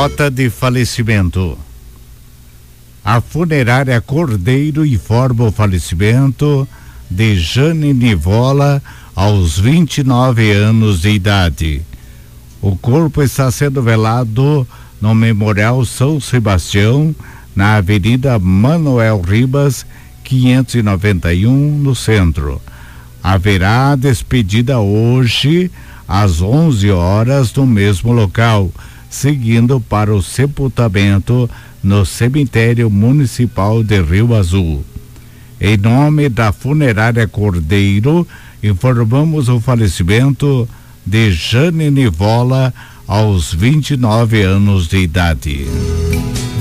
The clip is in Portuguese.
Nota de falecimento. A funerária Cordeiro informa o falecimento de Jane Nivola aos 29 anos de idade. O corpo está sendo velado no Memorial São Sebastião, na Avenida Manuel Ribas, 591, no centro. Haverá despedida hoje às 11 horas no mesmo local, seguindo para o sepultamento no cemitério municipal de Rio Azul. Em nome da funerária Cordeiro, informamos o falecimento de Jane Nivola aos 29 anos de idade.